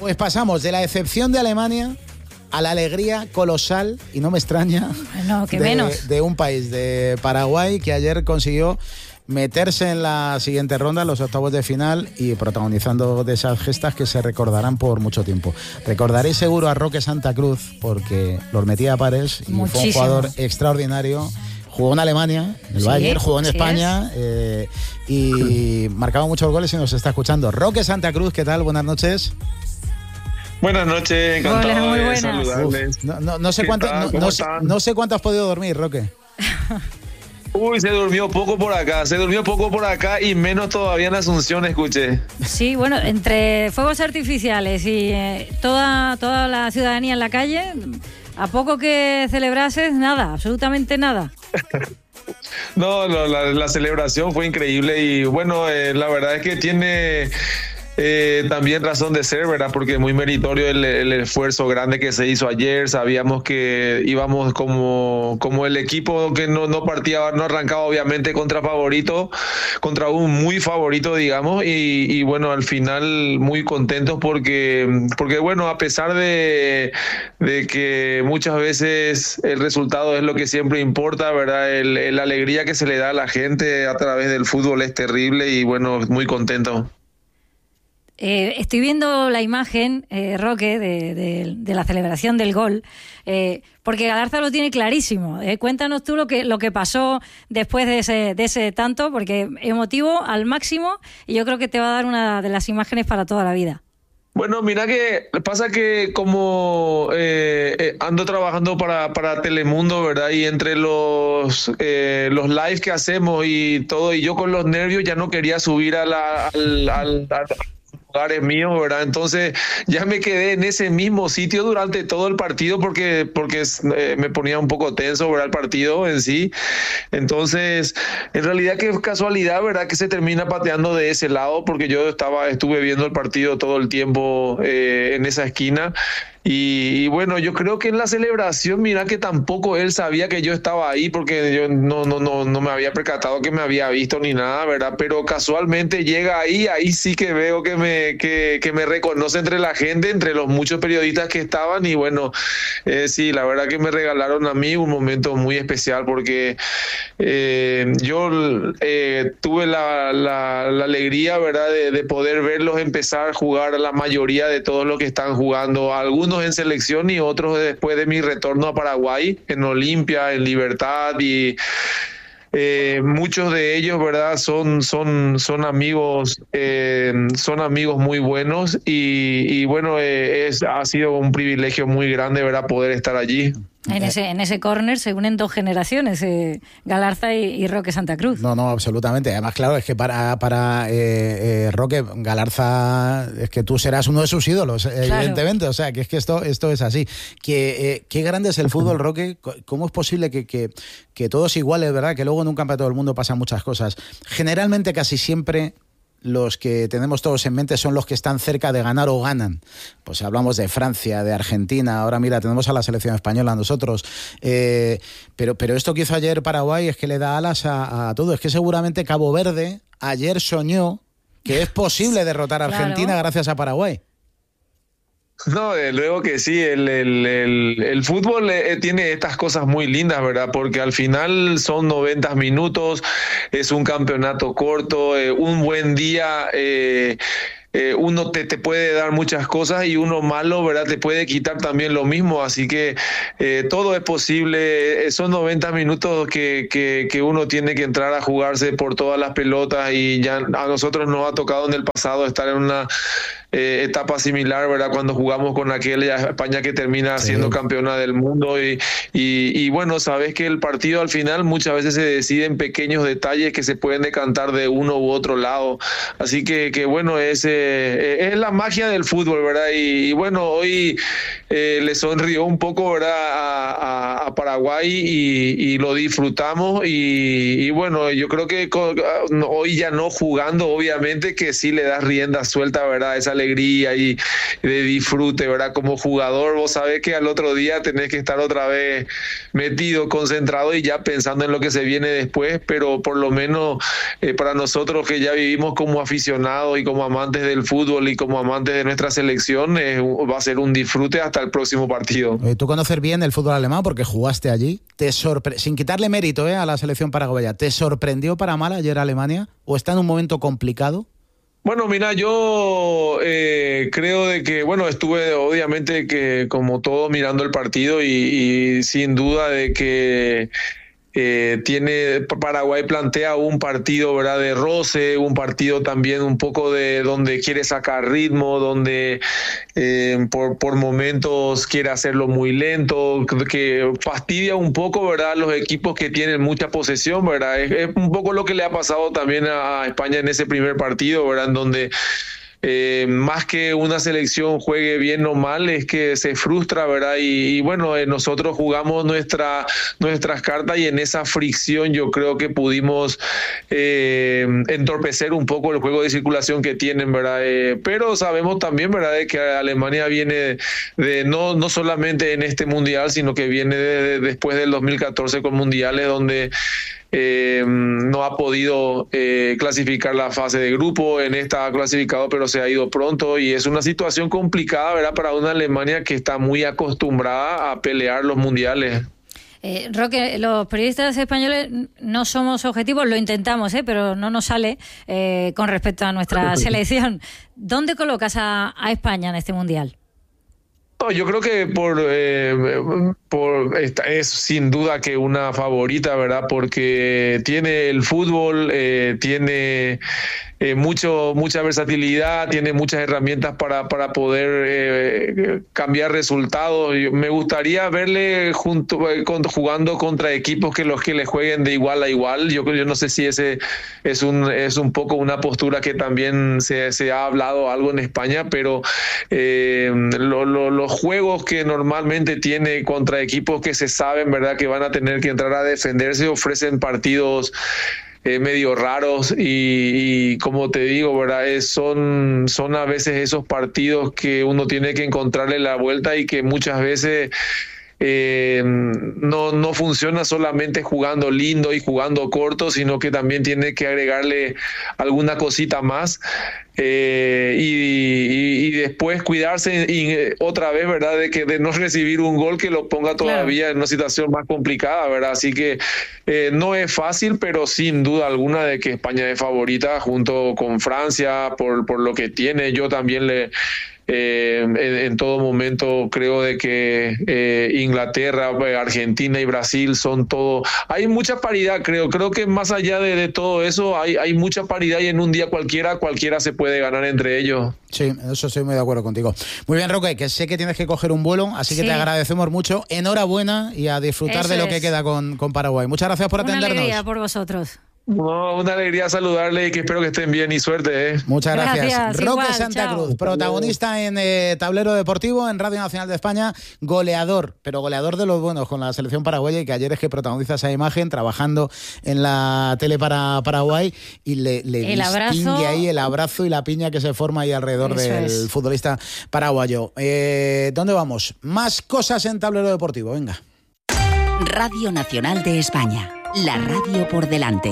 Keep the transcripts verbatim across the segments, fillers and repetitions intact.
Pues pasamos de la decepción de Alemania a la alegría colosal, y no me extraña, no, que de, menos. de un país, de Paraguay, que ayer consiguió meterse en la siguiente ronda, los octavos de final, y protagonizando de esas gestas que se recordarán por mucho tiempo. Recordaréis seguro a Roque Santa Cruz, porque los metía a pares y Muchísimo. fue un jugador extraordinario. Jugó en Alemania, en el Sí, Bayern, jugó en sí España eh, y marcaba muchos goles y nos está escuchando. Roque Santa Cruz, ¿qué tal? Buenas noches. Buenas noches, encantado Hola, muy de buenas. saludarles. Uf, no, no, no sé ¿Qué cuánto, tal? no, ¿Cómo no, están? no sé cuánto has podido dormir, Roque. Uy, se durmió poco por acá, se durmió poco por acá y menos todavía en Asunción, escuché. Sí, bueno, entre fuegos artificiales y eh, toda, toda la ciudadanía en la calle, a poco que celebrases, nada, absolutamente nada. No, no la, la celebración fue increíble y bueno, eh, la verdad es que tiene eh, también razón de ser, ¿verdad? Porque muy meritorio el, el esfuerzo grande que se hizo ayer. Sabíamos que íbamos como, como el equipo que no, no partía, no arrancaba obviamente contra favorito, contra un muy favorito, digamos, y, y bueno, al final muy contentos porque, porque bueno, a pesar de, de que muchas veces el resultado es lo que siempre importa, ¿verdad? El, el, la alegría que se le da a la gente a través del fútbol es terrible y bueno, muy contento. Eh, estoy viendo la imagen, eh, Roque, de, de, de la celebración del gol, eh, porque Galarza lo tiene clarísimo. Eh, cuéntanos tú lo que, lo que pasó después de ese, de ese tanto, porque emotivo al máximo, y yo creo que te va a dar una de las imágenes para toda la vida. Bueno, mira que pasa que como eh, eh, ando trabajando para, para Telemundo, ¿verdad? Y entre los eh, los lives que hacemos y todo, y yo con los nervios ya no quería subir a la, al, al, al lugares míos, ¿verdad? Entonces ya me quedé en ese mismo sitio durante todo el partido porque, porque eh, me ponía un poco tenso, ¿verdad? El partido en sí. Entonces, en realidad qué casualidad, ¿verdad? Que se termina pateando de ese lado porque yo estaba, estuve viendo el partido todo el tiempo eh, en esa esquina. Y, y bueno, yo creo que en la celebración, mira que tampoco él sabía que yo estaba ahí porque yo no, no, no, no me había percatado que me había visto ni nada, ¿verdad? Pero casualmente llega ahí, ahí sí que veo que me, que, que me reconoce entre la gente, entre los muchos periodistas que estaban y bueno, eh, sí, la verdad que me regalaron a mí un momento muy especial porque eh, yo eh, tuve la, la, la alegría, ¿verdad? De, de poder verlos empezar a jugar a la mayoría de todos los que están jugando, algunos en selección y otros después de mi retorno a Paraguay, en Olimpia, en Libertad y eh, muchos de ellos, ¿verdad? Son, son, son amigos, eh, son amigos muy buenos y, y bueno, eh, es, ha sido un privilegio muy grande, ¿verdad? Poder estar allí. En ese, en ese córner se unen dos generaciones, eh, Galarza y, y Roque Santa Cruz. No, no, absolutamente. Además, claro, es que para, para eh, eh, Roque, Galarza, es que tú serás uno de sus ídolos, claro. Evidentemente. O sea, que es que esto, esto es así. Que, eh, qué grande es el fútbol, Roque. ¿Cómo es posible que, que, que todos iguales, verdad? Que luego en un campeonato del mundo pasan muchas cosas. Generalmente, casi siempre, los que tenemos todos en mente son los que están cerca de ganar o ganan. Pues hablamos de Francia, de Argentina, ahora mira, tenemos a la selección española nosotros. Eh, pero, pero esto que hizo ayer Paraguay es que le da alas a, a todo. Es que seguramente Cabo Verde ayer soñó que es posible derrotar a Argentina, claro, gracias a Paraguay. No, de luego que sí, el, el, el, el fútbol eh, tiene estas cosas muy lindas, ¿verdad? Porque al final son noventa minutos, es un campeonato corto, eh, un buen día, eh, eh, uno te, te puede dar muchas cosas y uno malo, ¿verdad? Te puede quitar también lo mismo, así que eh, todo es posible, eh, son noventa minutos que, que, que uno tiene que entrar a jugarse por todas las pelotas y ya a nosotros nos ha tocado en el pasado estar en una Eh, etapa similar, ¿verdad? Cuando jugamos con aquella España que termina sí. siendo campeona del mundo y, y, y bueno, sabes que el partido al final muchas veces se decide en pequeños detalles que se pueden decantar de uno u otro lado, así que, que bueno, es, eh, es la magia del fútbol, ¿verdad? Y, y bueno, hoy eh, le sonrió un poco, ¿verdad? A, a, a Paraguay y, y lo disfrutamos y, y bueno, yo creo que con, hoy ya no jugando, obviamente que sí le das rienda suelta, ¿verdad? Esa alegría y de disfrute, ¿verdad? Como jugador, vos sabés que al otro día tenés que estar otra vez metido, concentrado y ya pensando en lo que se viene después, pero por lo menos eh, para nosotros que ya vivimos como aficionados y como amantes del fútbol y como amantes de nuestra selección, eh, va a ser un disfrute hasta el próximo partido. Eh, tú conoces bien el fútbol alemán porque jugaste allí. Te sorpre- sin quitarle mérito eh, a la selección paraguaya, ¿te sorprendió para mal ayer Alemania o está en un momento complicado? Bueno, mira, yo eh, creo de que, bueno, estuve obviamente que como todo mirando el partido y, y sin duda de que eh, tiene Paraguay plantea un partido, ¿verdad?, de roce, un partido también un poco de donde quiere sacar ritmo, donde eh, por, por momentos quiere hacerlo muy lento, que fastidia un poco, ¿verdad?, los equipos que tienen mucha posesión, ¿verdad? Es, es un poco lo que le ha pasado también a España en ese primer partido, ¿verdad?, en donde Eh, más que una selección juegue bien o mal, es que se frustra, ¿verdad? Y, y bueno, eh, nosotros jugamos nuestra, nuestras cartas y en esa fricción yo creo que pudimos eh, entorpecer un poco el juego de circulación que tienen, ¿verdad? Eh, pero sabemos también, ¿verdad?, de que Alemania viene de, de no, no solamente en este mundial, sino que viene de, de, después del dos mil catorce con mundiales donde Eh, no ha podido eh, clasificar la fase de grupo, en esta ha clasificado pero se ha ido pronto y es una situación complicada, ¿verdad?, para una Alemania que está muy acostumbrada a pelear los mundiales. Eh, Roque, los periodistas españoles no somos objetivos, lo intentamos, ¿eh? pero no nos sale eh, con respecto a nuestra selección. ¿Dónde colocas a, a España en este mundial? No, yo creo que por, eh, por esta es sin duda que una favorita, ¿verdad? Porque tiene el fútbol, eh, tiene eh, mucho mucha versatilidad, tiene muchas herramientas para para poder eh, cambiar resultados. Yo, me gustaría verle junto eh, con, jugando contra equipos que los que le jueguen de igual a igual. Yo yo no sé si ese es un es un poco una postura que también se se ha hablado algo en España, pero eh, lo, lo, los juegos que normalmente tiene contra equipos que se saben, ¿verdad?, que van a tener que entrar a defenderse, ofrecen partidos eh, medio raros y, y como te digo, ¿verdad?, es, son, son a veces esos partidos que uno tiene que encontrarle la vuelta y que muchas veces Eh, no, no funciona solamente jugando lindo y jugando corto, sino que también tiene que agregarle alguna cosita más eh, y, y, y después cuidarse y, y otra vez, ¿verdad?, de que de no recibir un gol que lo ponga todavía claro en una situación más complicada, ¿verdad? Así que eh, no es fácil, pero sin duda alguna de que España es favorita junto con Francia por, por lo que tiene. Yo también le Eh, en, en todo momento creo de que eh, Inglaterra, Argentina y Brasil son todo, hay mucha paridad, creo, creo que más allá de, de todo eso hay, hay mucha paridad y en un día cualquiera, cualquiera se puede ganar entre ellos. Sí, eso estoy muy de acuerdo contigo. Muy bien, Roque, que sé que tienes que coger un vuelo, así que sí, te agradecemos mucho, enhorabuena y a disfrutar eso de lo es. que queda con, con Paraguay. Muchas gracias por atendernos. Una alegría por vosotros. No, una alegría saludarle y que espero que estén bien y suerte. ¿eh? Muchas gracias. gracias Roque igual, Santa chao. Cruz, protagonista en eh, Tablero Deportivo, en Radio Nacional de España, goleador, pero goleador de los buenos con la selección paraguaya y que ayer es que protagoniza esa imagen trabajando en la tele para Paraguay y le, le el distingue abrazo, ahí el abrazo y la piña que se forma ahí alrededor Eso del es. futbolista paraguayo. Eh, ¿Dónde vamos? Más cosas en Tablero Deportivo, venga. Radio Nacional de España, la radio por delante.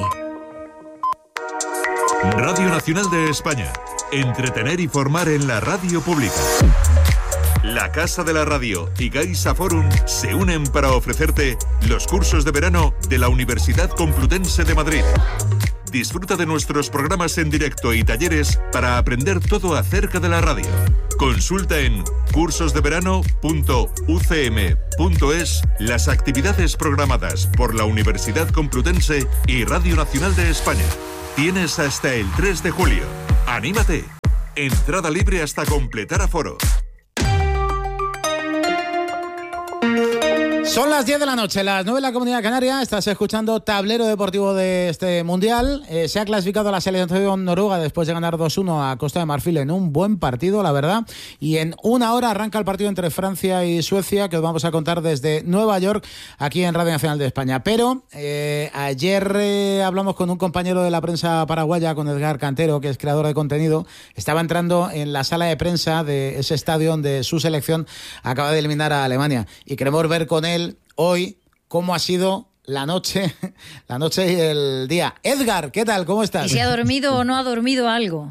Radio Nacional de España. Entretener y formar en la radio pública. La Casa de la Radio y Gaisa Forum se unen para ofrecerte los cursos de verano de la Universidad Complutense de Madrid. Disfruta de nuestros programas en directo y talleres para aprender todo acerca de la radio. Consulta en cursos de verano punto u c m punto es las actividades programadas por la Universidad Complutense y Radio Nacional de España. Tienes hasta el tres de julio. ¡Anímate! Entrada libre hasta completar aforo. Son las diez de la noche, las nueve en la Comunidad Canaria. Estás escuchando Tablero Deportivo de este Mundial. Eh, se ha clasificado la selección noruega después de ganar dos uno a Costa de Marfil en un buen partido, la verdad. Y en una hora arranca el partido entre Francia y Suecia, que os vamos a contar desde Nueva York, aquí en Radio Nacional de España. Pero eh, ayer eh, hablamos con un compañero de la prensa paraguaya, con Edgar Cantero, que es creador de contenido. Estaba entrando en la sala de prensa de ese estadio donde su selección acaba de eliminar a Alemania. Y queremos ver con él hoy cómo ha sido la noche, la noche y el día. Edgar, ¿qué tal? ¿Cómo estás? ¿Y si ha dormido o no ha dormido algo?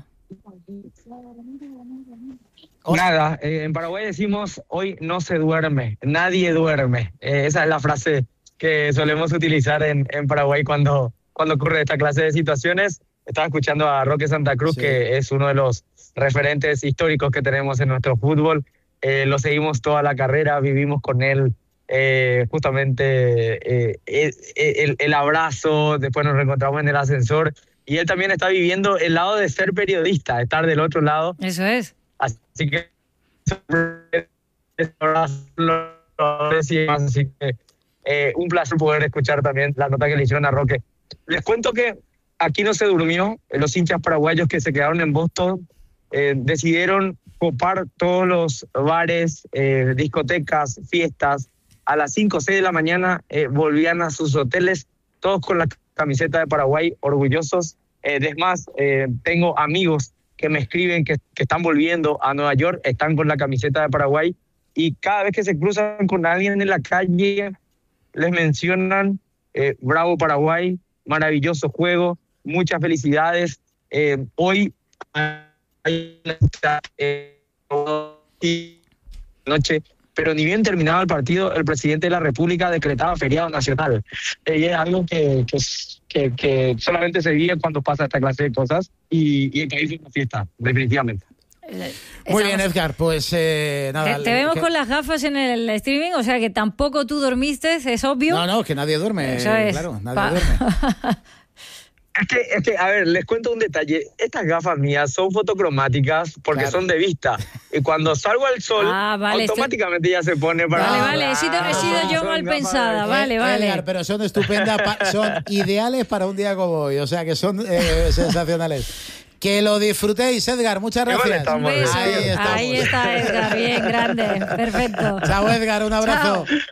Nada, eh, en Paraguay decimos hoy no se duerme, nadie duerme. Eh, esa es la frase que solemos utilizar en, en Paraguay cuando, cuando ocurre esta clase de situaciones. Estaba escuchando a Roque Santa Cruz, sí, que es uno de los referentes históricos que tenemos en nuestro fútbol. Eh, lo seguimos toda la carrera, vivimos con él. Eh, justamente eh, el, el abrazo, después nos reencontramos en el ascensor y él también está viviendo el lado de ser periodista, estar del otro lado. Eso es. Así que así que eh, un placer poder escuchar también la nota que le hicieron a Roque. Les cuento que aquí no se durmió. Los hinchas paraguayos que se quedaron en Boston eh, decidieron copar todos los bares, eh, discotecas, fiestas. A las cinco o seis de la mañana eh, volvían a sus hoteles, todos con la camiseta de Paraguay, orgullosos. Eh, es más, eh, tengo amigos que me escriben que, que están volviendo a Nueva York, están con la camiseta de Paraguay, y cada vez que se cruzan con alguien en la calle, les mencionan eh, bravo Paraguay, maravilloso juego, muchas felicidades. Eh, hoy hay eh, noche, pero ni bien terminaba el partido, el presidente de la República decretaba feriado nacional. Eh, y es algo que, que, que, que solamente se vive cuando pasa esta clase de cosas, y, y el país es una fiesta, definitivamente. Muy bien, Edgar, pues eh, nada. Te, te vemos que... con las gafas en el streaming, o sea que tampoco tú dormiste, es obvio. No, no, que nadie duerme, Eso es. claro, nadie Pa- duerme. Es que, es que, a ver, les cuento un detalle. Estas gafas mías son fotocromáticas porque Claro. son de vista. Y cuando salgo al sol, Ah, vale, automáticamente ya se pone para... Vale, vale, he sido, he sido yo Son mal gafas pensada, de- vale, vale. Edgar, pero son estupendas, pa- son ideales para un día como hoy, o sea que son eh, sensacionales. Que lo disfrutéis, Edgar, muchas Igual gracias. estamos, Un beso. Ahí estamos. Ahí está Edgar, bien, grande, perfecto. Chao, Edgar, un abrazo. Chao.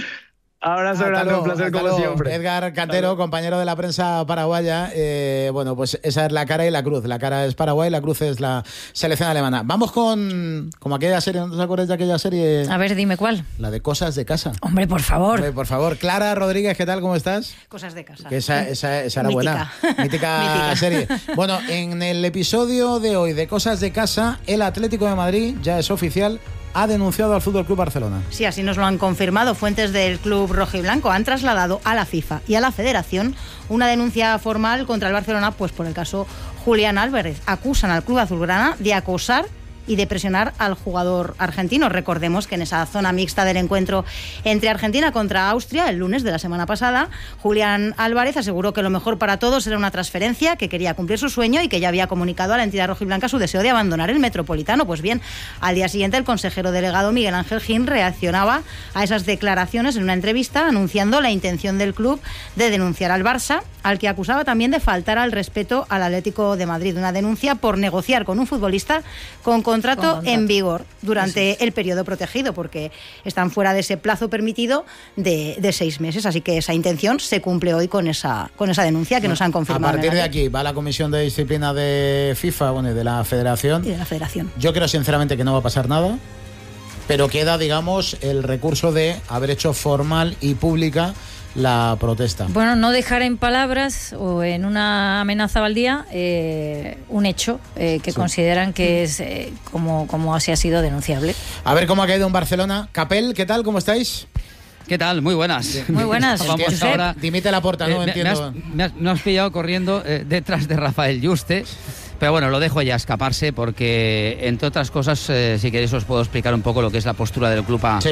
Abrazo Hasta grande, luego, un placer hasta como luego. siempre. Edgar Cantero, compañero de la prensa paraguaya. Eh, bueno, pues esa es la cara y la cruz. La cara es Paraguay, la cruz es la selección alemana. Vamos con como aquella serie, ¿no te acuerdas de aquella serie? A ver, dime cuál. La de Cosas de Casa. Hombre, por favor. Hombre, por favor. Clara Rodríguez, ¿qué tal? ¿Cómo estás? Cosas de casa. Que esa, esa, esa era Mítica. buena. Mítica, Mítica. serie. Bueno, en el episodio de hoy de Cosas de Casa, el Atlético de Madrid, ya es oficial, ha denunciado al F C Barcelona. Sí, así nos lo han confirmado fuentes del club rojiblanco. Han trasladado a la FIFA y a la Federación una denuncia formal contra el Barcelona, pues por el caso Julián Álvarez. Acusan al club azulgrana de acosar y de presionar al jugador argentino. Recordemos que en esa zona mixta del encuentro entre Argentina contra Austria, el lunes de la semana pasada, Julián Álvarez aseguró que lo mejor para todos era una transferencia, que quería cumplir su sueño y que ya había comunicado a la entidad rojiblanca su deseo de abandonar el Metropolitano. Pues bien, al día siguiente el consejero delegado Miguel Ángel Gin reaccionaba a esas declaraciones en una entrevista anunciando la intención del club de denunciar al Barça, al que acusaba también de faltar al respeto al Atlético de Madrid. Una denuncia por negociar con un futbolista con contrato, Con contrato. en vigor durante el periodo protegido, porque están fuera de ese plazo permitido de, de seis meses. Así que esa intención se cumple hoy con esa, con esa denuncia que nos han confirmado. A partir en de el- aquí va la Comisión de Disciplina de FIFA, bueno, y de la Federación. y de la Federación. Yo creo sinceramente que no va a pasar nada, pero queda, digamos, el recurso de haber hecho formal y pública la protesta. Bueno, no dejar en palabras o en una amenaza baldía eh, un hecho eh, que Sí. consideran que es eh, como, como así ha sido denunciable. A ver cómo ha caído en Barcelona. Capel, ¿qué tal? ¿Cómo estáis? ¿Qué tal? Muy buenas. Muy buenas. Vamos Josep. ahora. Dimite la porta, no Eh, me, me entiendo. has, me has- me has pillado corriendo eh, detrás de Rafael Yuste, pero bueno, lo dejo ya escaparse porque, entre otras cosas, eh, si queréis os puedo explicar un poco lo que es la postura del club a, Sí.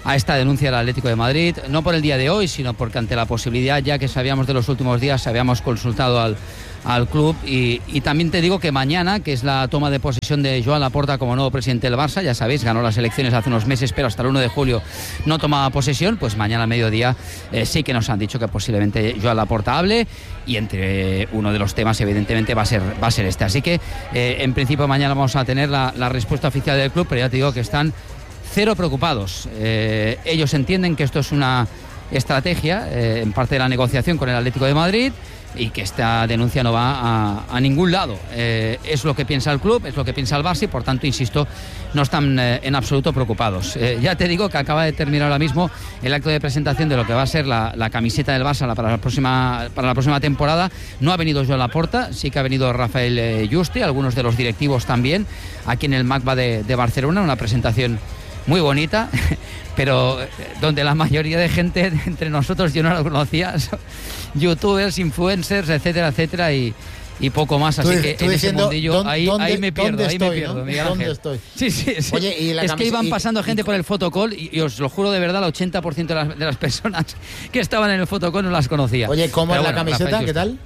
a esta denuncia del Atlético de Madrid, no por el día de hoy, sino porque ante la posibilidad, ya que sabíamos de los últimos días, habíamos consultado al, al club y, y también te digo que mañana, que es la toma de posesión de Joan Laporta como nuevo presidente del Barça, ya sabéis, ganó las elecciones hace unos meses, pero hasta el uno de julio no tomaba posesión, pues mañana a mediodía eh, sí que nos han dicho que posiblemente Joan Laporta hable y entre uno de los temas evidentemente va a ser, va a ser este, así que eh, en principio mañana vamos a tener la, la respuesta oficial del club, pero ya te digo que están cero preocupados. Eh, ellos entienden que esto es una estrategia eh, en parte de la negociación con el Atlético de Madrid y que esta denuncia no va a, a ningún lado. Eh, es lo que piensa el club, es lo que piensa el Barça y por tanto, insisto, no están eh, en absoluto preocupados. Eh, ya te digo que acaba de terminar ahora mismo el acto de presentación de lo que va a ser la, la camiseta del Barça para la próxima para la próxima temporada. No ha venido Joan Laporta, sí que ha venido Rafael eh, Yuste, algunos de los directivos también, aquí en el MACBA de, de Barcelona, una presentación muy bonita, pero donde la mayoría de gente entre nosotros, yo no lo conocía, youtubers, influencers, etcétera, etcétera, y, y poco más, así tú, que tú en ese mundillo ahí, ¿dónde, ahí me pierdo, ahí estoy, me pierdo, ¿no? Miguel ¿Dónde Ángel. estoy? Sí, sí, sí. Oye, ¿y la es camis- que iban y, pasando y, gente y, por el fotocall y, y os lo juro de verdad, el ochenta por ciento de las, de las personas que estaban en el fotocall no las conocía. Oye, ¿cómo pero es bueno, la camiseta? ¿Qué tal?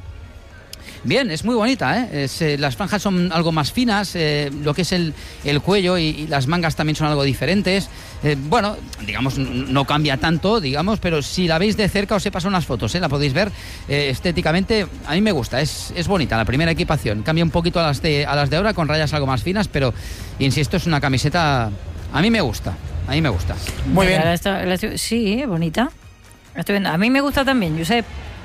Bien, es muy bonita, ¿eh? Es, eh, las franjas son algo más finas, eh, lo que es el, el cuello y, y las mangas también son algo diferentes. Eh, bueno, digamos, no cambia tanto, digamos, pero si la veis de cerca os he pasado unas fotos, ¿eh? La podéis ver eh, estéticamente, a mí me gusta, es, es bonita la primera equipación. Cambia un poquito a las, de, a las de ahora con rayas algo más finas, pero insisto, es una camiseta, a mí me gusta, a mí me gusta. Muy bien. La estoy- la estoy- sí, bonita. La estoy viendo. A mí me gusta también, Josep.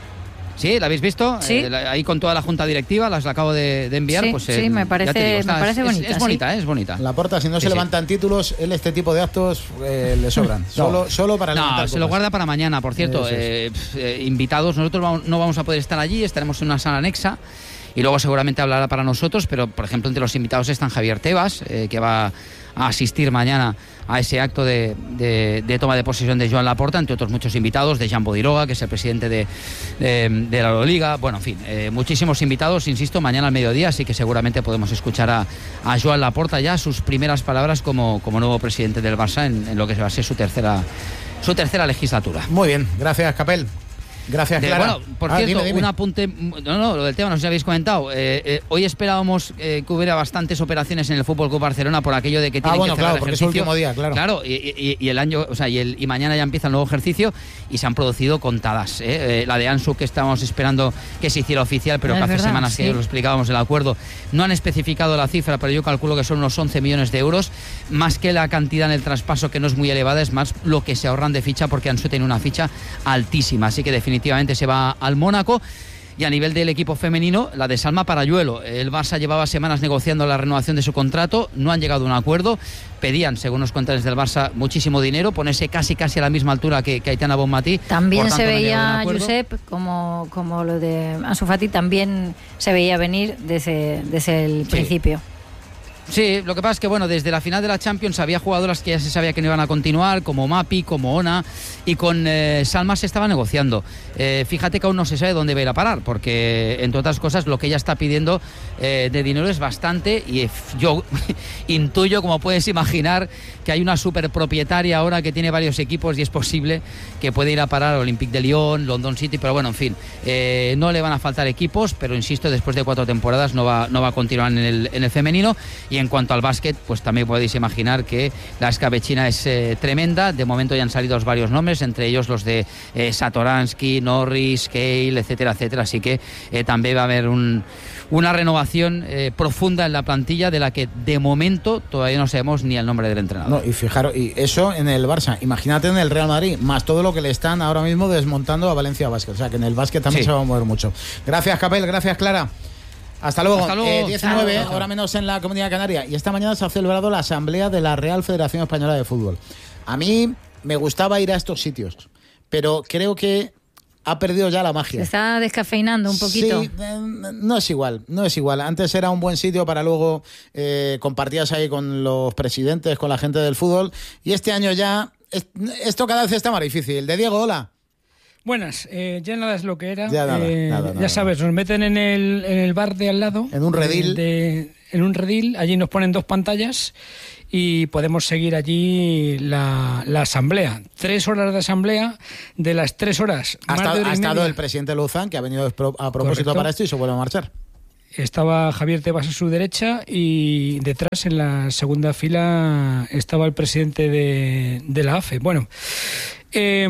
¿Sí? ¿La habéis visto? Sí. Eh, la- ahí con toda la junta directiva, las la acabo de, de enviar. Sí, pues, sí, eh, me ya parece- te digo, me está- parece es- bonita, Es, sí. bonita, ¿eh? Es bonita. Laporta, si no Sí, se sí. levantan títulos, él este tipo de actos eh, le sobran. Solo, solo para levantar No, se lo copas. guarda para mañana, por cierto. Eso es. eh, pf, eh, invitados, nosotros vamos- no vamos a poder estar allí, estaremos en una sala anexa y luego seguramente hablará para nosotros, pero por ejemplo entre los invitados están Javier Tebas, eh, que va a asistir mañana a ese acto de, de, de toma de posesión de Joan Laporta, entre otros muchos invitados, de Jan Bodiroga, que es el presidente de, de, de la Euroliga, bueno, en fin, eh, muchísimos invitados, insisto, mañana al mediodía, así que seguramente podemos escuchar a, a Joan Laporta ya sus primeras palabras como, como nuevo presidente del Barça en, en lo que va a ser su tercera, su tercera legislatura. Muy bien, gracias, Capel. Gracias, De- Clara. bueno, por Ah, cierto, dime, dime. un apunte. No, no, lo del tema, no sé si habéis comentado. Eh, eh, hoy esperábamos eh, que hubiera bastantes operaciones en el Fútbol Club Barcelona por aquello de que tienen Ah, bueno, que cerrar claro, el porque es el ejercicio. último día, claro. Claro, y, y- y el año, o sea, y, el, y mañana ya empieza el nuevo ejercicio y se han producido contadas. ¿eh? Eh, la de Ansu, que estábamos esperando que se hiciera oficial, pero Es que hace verdad, semanas sí. que lo explicábamos el acuerdo. No han especificado la cifra, pero yo calculo que son unos once millones de euros, más que la cantidad en el traspaso, que no es muy elevada, es más lo que se ahorran de ficha, porque Ansu tiene una ficha altísima. Así que definitivamente se va al Mónaco. Y a nivel del equipo femenino, la de Salma Parayuelo. El Barça llevaba semanas negociando la renovación de su contrato, no han llegado a un acuerdo. Pedían, según los contadores del Barça, muchísimo dinero, ponerse casi casi a la misma altura que, que Aitana Bonmatí. También Por tanto, se no han llegado a un veía, acuerdo. Josep, como, como lo de Ansu Fati, también se veía venir desde, desde el Sí. principio. Sí, lo que pasa es que bueno, desde la final de la Champions había jugadoras que ya se sabía que no iban a continuar, como Mapi, como Ona, y con eh, Salma se estaba negociando. Eh, fíjate que aún no se sabe dónde va a ir a parar, porque entre otras cosas lo que ella está pidiendo eh, de dinero es bastante, y eh, yo intuyo, como puedes imaginar, que hay una superpropietaria ahora que tiene varios equipos y es posible que puede ir a parar Olympique de Lyon, London City, pero bueno, en fin, eh, no le van a faltar equipos, pero insisto, después de cuatro temporadas no va, no va a continuar en el, en el femenino. Y en cuanto al básquet, pues también podéis imaginar que la escabechina es eh, tremenda. De momento ya han salido varios nombres, entre ellos los de eh, Satoransky, Norris, Cale, etcétera, etcétera. Así que eh, también va a haber un, una renovación eh, profunda en la plantilla, de la que de momento todavía no sabemos ni el nombre del entrenador. No, y fijaros, y eso en el Barça, imagínate en el Real Madrid, más todo lo que le están ahora mismo desmontando a Valencia Basket. O sea que en el básquet también Sí. se va a mover mucho. Gracias, Capel, gracias, Clara. Hasta luego. Hasta luego. Eh, diecinueve, Chao. ahora menos en la Comunidad Canaria. Y esta mañana se ha celebrado la asamblea de la Real Federación Española de Fútbol. A mí me gustaba ir a estos sitios, pero creo que ha perdido ya la Se magia. está descafeinando un poquito. Sí, eh, no es igual, no es igual. Antes era un buen sitio para luego eh, compartías ahí con los presidentes, con la gente del fútbol. Y este año ya, es- esto cada vez está más difícil. De Diego, hola. Buenas, eh, ya nada es lo que era. Ya nada, Eh, nada, nada. ya sabes, nos meten en el, en el bar de al lado. En un redil. eh, de- en un redil, allí nos ponen dos pantallas y podemos seguir allí la, la asamblea. Tres horas de asamblea, de las tres horas... Ha, más estado, de hora ha y estado media. el presidente Luzán, que ha venido a propósito Correcto. para esto y se vuelve a marchar. Estaba Javier Tebas a su derecha y detrás, en la segunda fila, estaba el presidente de, de la A F E. Bueno, eh,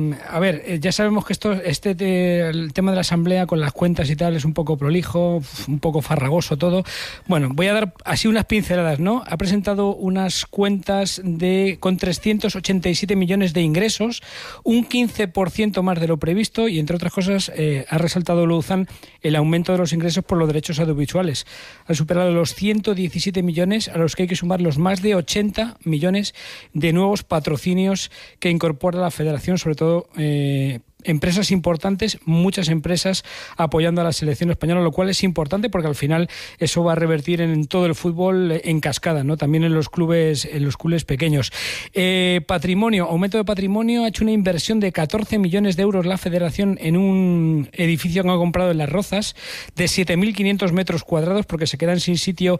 a ver, ya sabemos que esto, este de, el tema de la asamblea con las cuentas y tal es un poco prolijo, un poco farragoso todo. Bueno, voy a dar así unas pinceladas, ¿no? Ha presentado unas cuentas de con trescientos ochenta y siete millones de ingresos, un quince por ciento más de lo previsto y, entre otras cosas, eh, ha resaltado Luzán el aumento de los ingresos por los derechos audiovisuales. Han superado los ciento diecisiete millones, a los que hay que sumar los más de ochenta millones de nuevos patrocinios que incorpora la Federación, sobre todo eh, empresas importantes, muchas empresas apoyando a la selección española, lo cual es importante porque al final eso va a revertir en todo el fútbol en cascada, ¿no? También en los clubes, en los clubes pequeños. Eh, patrimonio, aumento de patrimonio, ha hecho una inversión de catorce millones de euros la Federación en un edificio que ha comprado en Las Rozas de siete mil quinientos metros cuadrados porque se quedan sin sitio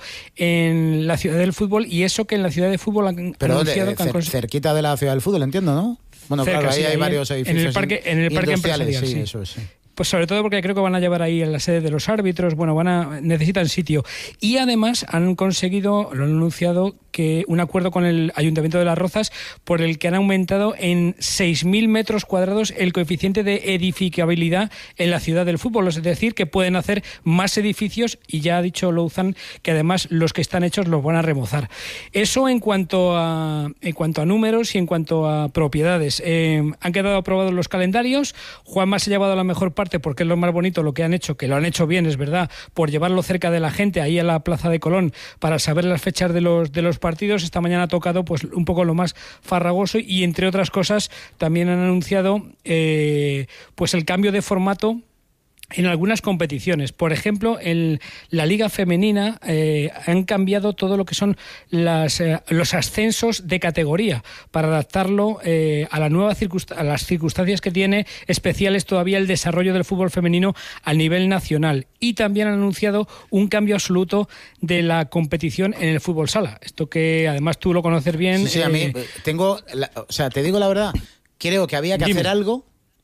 en la ciudad del fútbol, y eso que en la ciudad de fútbol han Pero anunciado de, que han cer, cerquita de la ciudad del fútbol, entiendo, ¿no? Bueno, cerca, claro, ahí sí, hay ahí varios edificios en el parque, en el parque industriales, empresarial, sí, sí. eso es, sí. Pues sobre todo porque creo que van a llevar ahí en la sede de los árbitros, bueno, van a necesitan sitio. Y además han conseguido, lo han anunciado, que un acuerdo con el Ayuntamiento de Las Rozas por el que han aumentado en seis mil metros cuadrados el coeficiente de edificabilidad en la ciudad del fútbol. Es decir, que pueden hacer más edificios, y ya ha dicho Luzán que además los que están hechos los van a remozar. Eso en cuanto a, en cuanto a números y en cuanto a propiedades. Eh, han quedado aprobados los calendarios. Juanma se ha llevado la mejor parte porque es lo más bonito lo que han hecho, que lo han hecho bien, es verdad, por llevarlo cerca de la gente, ahí a la Plaza de Colón, para saber las fechas de los de los partidos. Esta mañana ha tocado pues un poco lo más farragoso y, entre otras cosas, también han anunciado eh, pues el cambio de formato en algunas competiciones. Por ejemplo, en la Liga Femenina eh, han cambiado todo lo que son las, eh, los ascensos de categoría para adaptarlo eh, a, la nueva circunst- a las circunstancias que tiene especiales todavía el desarrollo del fútbol femenino a nivel nacional. Y también han anunciado un cambio absoluto de la competición en el fútbol sala. Esto que además tú lo conoces bien. Sí, sí, a mí eh, tengo, la, o sea, te digo la verdad, creo que había que Dime. hacer algo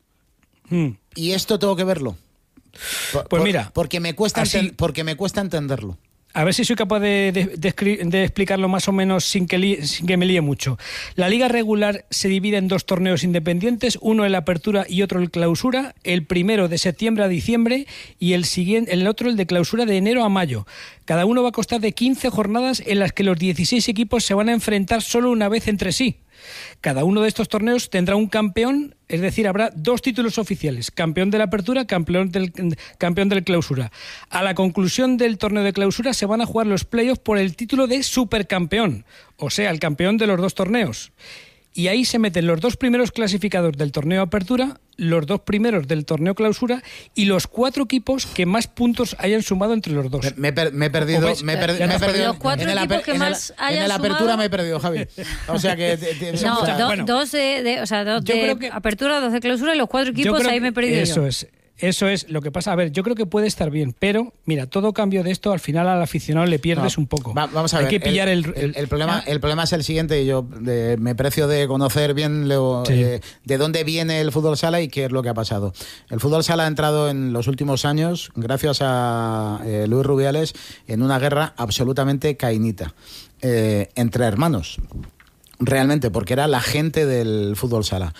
mm. y esto tengo que verlo. Por, Pues por, mira, porque me cuesta así- enten- porque me cuesta entenderlo. A ver si soy capaz de, de, de, escri- de explicarlo más o menos sin que, li- sin que me líe mucho. La liga regular se divide en dos torneos independientes, uno el Apertura y otro el Clausura, el primero de septiembre a diciembre y el, siguiente, el otro el de Clausura de enero a mayo. Cada uno va a constar de quince jornadas en las que los dieciséis equipos se van a enfrentar solo una vez entre sí. Cada uno de estos torneos tendrá un campeón, es decir, habrá dos títulos oficiales, campeón de la Apertura, campeón del, campeón del Clausura. A la conclusión del torneo de Clausura se van a jugar los playoffs por el título de supercampeón, o sea, el campeón de los dos torneos. Y ahí se meten los dos primeros clasificados del torneo Apertura, los dos primeros del torneo Clausura y los cuatro equipos que más puntos hayan sumado entre los dos. Me, me, per- me he perdido, ¿Ves? me he per- Ya me he te- perdido. Los cuatro en el equipos aper- que en el- más hayan En la sumado- apertura me he perdido, Javi. O sea que... te- te- No, o sea, do- bueno. dos de, de- o sea, dos Yo de creo que- apertura, dos de clausura y los cuatro Yo equipos, creo ahí que me he perdido Eso yo. es. Eso es lo que pasa. A ver, yo creo que puede estar bien, pero mira, todo cambio de esto al final al aficionado le pierdes No, un poco. va- vamos a Hay ver. que pillar el, el, el- el problema, Ah, el problema es el siguiente, y yo de- me precio de conocer bien lo, Sí. eh, de dónde viene el fútbol sala y qué es lo que ha pasado. El fútbol sala ha entrado en los últimos años, gracias a eh, Luis Rubiales, en una guerra absolutamente cainita eh, entre hermanos. Realmente, porque era la gente del fútbol sala.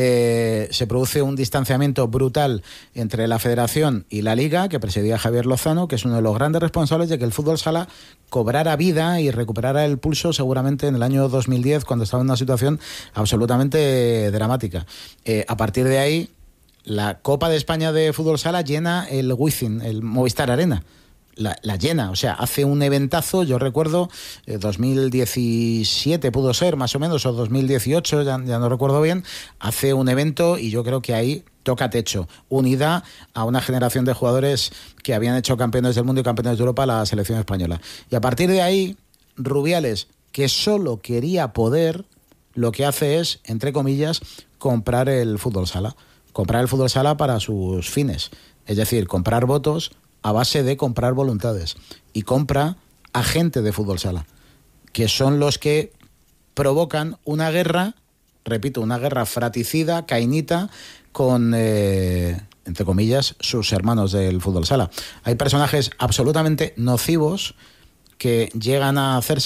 Eh, se produce un distanciamiento brutal entre la federación y la liga, que presidía Javier Lozano, que es uno de los grandes responsables de que el fútbol sala cobrara vida y recuperara el pulso seguramente en el año dos mil diez, cuando estaba en una situación absolutamente dramática. Eh, a partir de ahí, la Copa de España de fútbol sala llena el Wizzing, el Movistar Arena. La, la llena, o sea, hace un eventazo, yo recuerdo, eh, dos mil diecisiete pudo ser, más o menos, o dos mil dieciocho, ya, ya no recuerdo bien, hace un evento y yo creo que ahí toca techo, unida a una generación de jugadores que habían hecho campeones del mundo y campeones de Europa a la selección española. Y a partir de ahí, Rubiales, que solo quería poder, lo que hace es, entre comillas, comprar el fútbol sala. Comprar el fútbol sala para sus fines. Es decir, comprar votos a base de comprar voluntades. Y compra agente de fútbol sala, que son los que provocan una guerra, repito, una guerra fratricida, cainita, con, eh, entre comillas, sus hermanos del fútbol sala. Hay personajes absolutamente nocivos que llegan a hacerse